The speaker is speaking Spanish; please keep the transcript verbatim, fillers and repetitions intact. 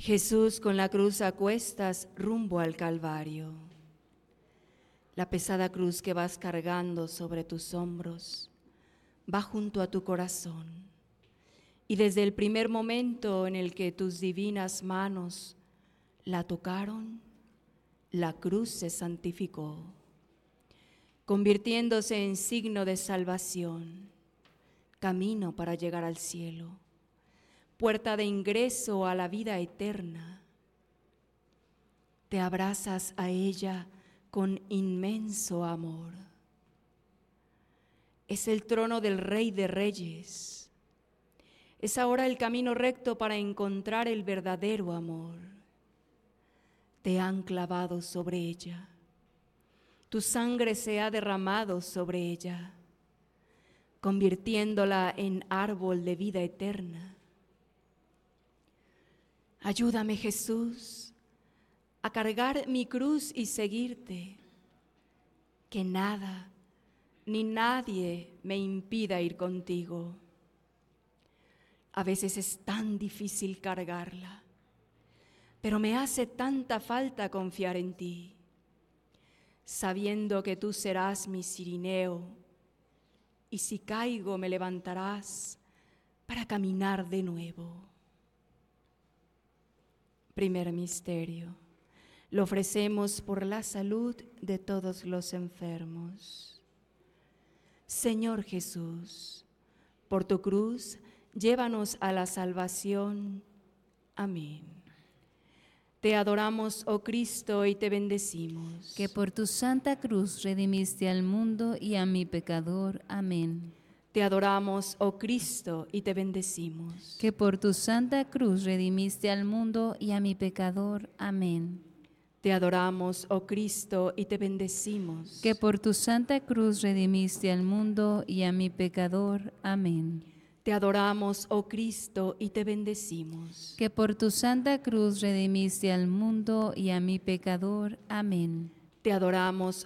Jesús con la cruz a cuestas rumbo al Calvario. La pesada cruz que vas cargando sobre tus hombros va junto a tu corazón. Y desde el primer momento en el que tus divinas manos la tocaron, la cruz se santificó, convirtiéndose en signo de salvación, camino para llegar al cielo, puerta de ingreso a la vida eterna. Te abrazas a ella con inmenso amor. Es el trono del Rey de Reyes. Es ahora el camino recto para encontrar el verdadero amor. Te han clavado sobre ella. Tu sangre se ha derramado sobre ella, convirtiéndola en árbol de vida eterna. Ayúdame, Jesús, a cargar mi cruz y seguirte, que nada ni nadie me impida ir contigo. A veces es tan difícil cargarla, pero me hace tanta falta confiar en ti, sabiendo que tú serás mi cirineo, y si caigo me levantarás para caminar de nuevo. Primer misterio. Lo ofrecemos por la salud de todos los enfermos. Señor Jesús, por tu cruz, llévanos a la salvación. Amén. Te adoramos, oh Cristo, y te bendecimos. Que por tu santa cruz redimiste al mundo y a mi pecador. Amén. Te adoramos, oh Cristo, y te bendecimos. Que por tu santa cruz redimiste al mundo y a mi pecador. Amén. Te adoramos, oh Cristo, y te bendecimos. Que por tu santa cruz redimiste al mundo y a mi pecador. Amén. Te adoramos, oh Cristo, y te bendecimos. Que por tu santa cruz redimiste al mundo y a mi pecador. Amén. Te adoramos,